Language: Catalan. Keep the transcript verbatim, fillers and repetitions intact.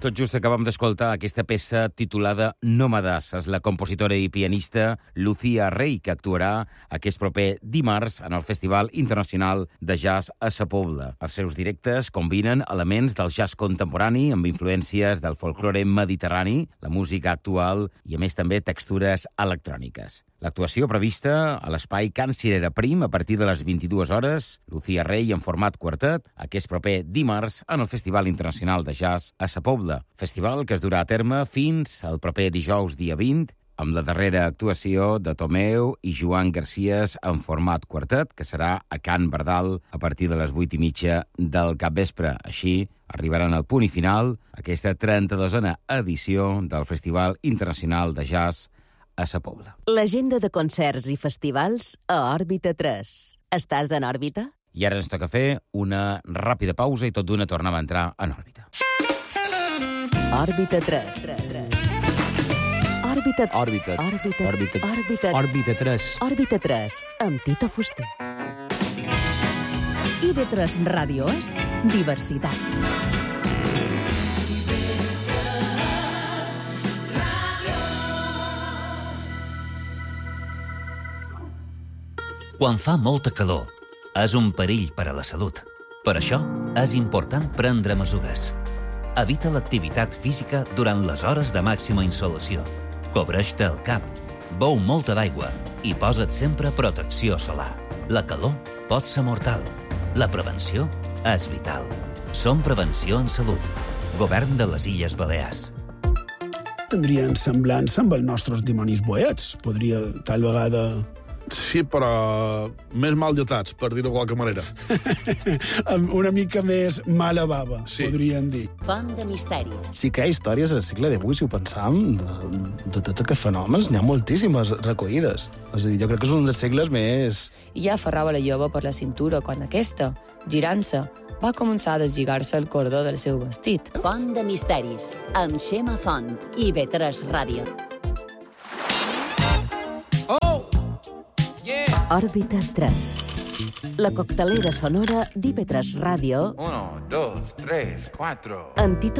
Tot just acabam d'escoltar aquesta peça titulada Nòmades. És la compositora i pianista Lucía Rey, que actuarà aquest proper dimarts en el Festival Internacional de Jazz a Sa Pobla. Els seus directes combinen elements del jazz contemporani amb influències del folklore mediterrani, la música actual i, a més, també textures electròniques. L'actuació prevista a l'espai Can Cirera Prim a partir de les vint-i-dues hores, Lucía Rey en format quartet, aquest proper dimarts en el Festival Internacional de Jazz a Sa Pobla. Festival que es durà a terme fins al proper dijous dia vint, amb la darrera actuació de Tomeu i Joan Garcías en format quartet, que serà a Can Bardal a partir de les vuit i mitja del capvespre. Així arribaran al punt i final aquesta trenta-dosena edició del Festival Internacional de Jazz a Sa Pobla. L'agenda de concerts i festivals a Òrbita tres. Estàs en òrbita? I ara ens toca fer una ràpida pausa i tot d'una tornem a entrar en òrbita. Òrbita tres. Òrbita... Òrbita. Òrbita... Òrbita. Òrbita... Òrbita tres. Òrbita tres, amb Tito Fuster. I de tres Ràdio és diversitat. Quan fa molta calor, és un perill per a la salut. Per això, és important prendre mesures. Evita l'activitat física durant les hores de màxima insolació. Cobreix-te el cap, beu molta d'aigua i posa't sempre protecció solar. La calor pot ser mortal. La prevenció és vital. Som Prevenció en Salut. Govern de les Illes Balears. Tindrien semblança amb els nostres dimonis boets. Podria, tal vegada... Sí, però més mal dotats, per dir-ho de qualque manera. Amb una mica més mala bava, Sí. podrien dir. Font de misteris. Sí que hi ha històries al segle divuit, si ho pensam, de, de tot aquests fenòmens, n'hi ha moltíssimes recollides. És a dir, jo crec que és un dels segles més... I ja aferrava la jove per la cintura quan aquesta, girant-se, va començar a deslligar-se el cordó del seu vestit. Font de misteris, amb Xema Font i B tres Ràdio. Òrbita tres. La coctelera sonora d'I V tres Ràdio Uno, dos, tres, cuatro. en Tito